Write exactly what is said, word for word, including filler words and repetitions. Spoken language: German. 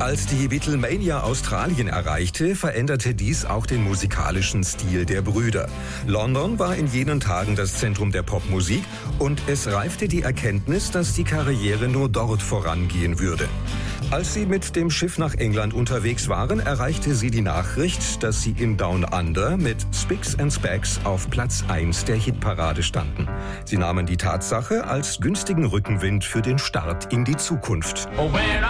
Als die Beatlemania Australien erreichte, veränderte dies auch den musikalischen Stil der Brüder. London war in jenen Tagen das Zentrum der Popmusik und es reifte die Erkenntnis, dass die Karriere nur dort vorangehen würde. Als sie mit dem Schiff nach England unterwegs waren, erreichte sie die Nachricht, dass sie in Down Under mit Spicks and Specks auf Platz eins der Hitparade standen. Sie nahmen die Tatsache als günstigen Rückenwind für den Start in die Zukunft. When